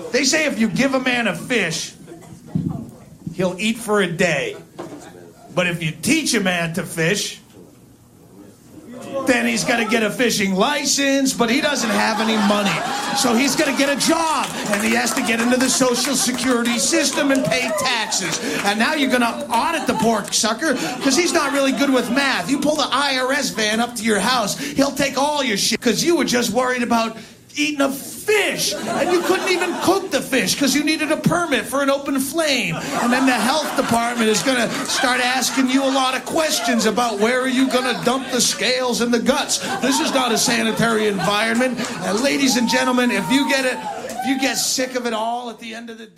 They say if you give a man a fish, he'll eat for a day. But if you teach a man to fish, then he's got to get a fishing license, but he doesn't have any money. So he's going to get a job, and he has to get into the Social Security system and pay taxes. And now you're going to audit the poor sucker because he's not really good with math. You pull the IRS van up to your house, he'll take all your shit because you were just worried about eating a fish, and you couldn't even cook the fish because you needed a permit for an open flame. And then the health department is going to start asking you a lot of questions about where are you going to dump the scales and the guts. This is not a sanitary environment. And ladies and gentlemen, if you get sick of it all at the end of the day,